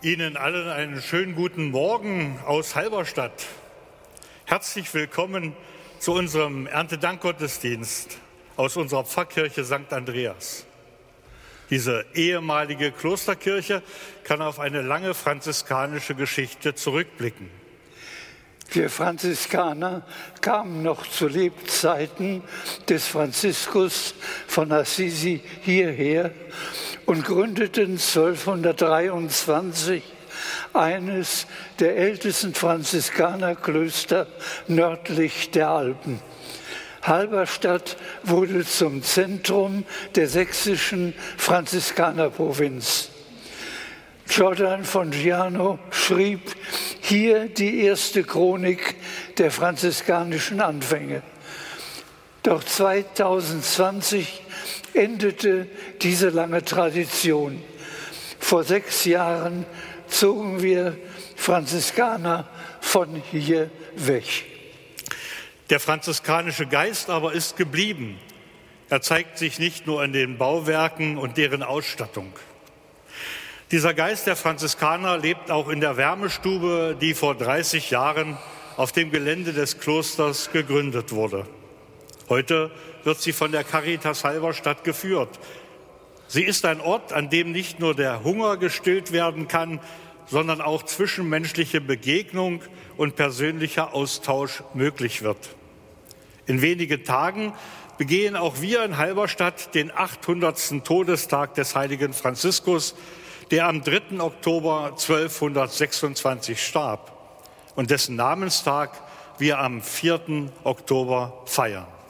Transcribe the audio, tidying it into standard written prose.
Ihnen allen einen schönen guten Morgen aus Halberstadt. Herzlich willkommen zu unserem Erntedankgottesdienst aus unserer Pfarrkirche St. Andreas. Diese ehemalige Klosterkirche kann auf eine lange franziskanische Geschichte zurückblicken. Wir Franziskaner kamen noch zu Lebzeiten des Franziskus von Assisi hierher und gründeten 1223 eines der ältesten Franziskanerklöster nördlich der Alpen. Halberstadt wurde zum Zentrum der sächsischen Franziskanerprovinz. Giordano von Giano schrieb hier die erste Chronik der franziskanischen Anfänge. Doch 2020 endete diese lange Tradition. Vor 6 Jahren zogen wir Franziskaner von hier weg. Der franziskanische Geist aber ist geblieben. Er zeigt sich nicht nur in den Bauwerken und deren Ausstattung. Dieser Geist der Franziskaner lebt auch in der Wärmestube, die vor 30 Jahren auf dem Gelände des Klosters gegründet wurde. Heute wird sie von der Caritas Halberstadt geführt. Sie ist ein Ort, an dem nicht nur der Hunger gestillt werden kann, sondern auch zwischenmenschliche Begegnung und persönlicher Austausch möglich wird. In wenigen Tagen begehen auch wir in Halberstadt den 800. Todestag des heiligen Franziskus, der am 3. Oktober 1226 starb und dessen Namenstag wir am 4. Oktober feiern.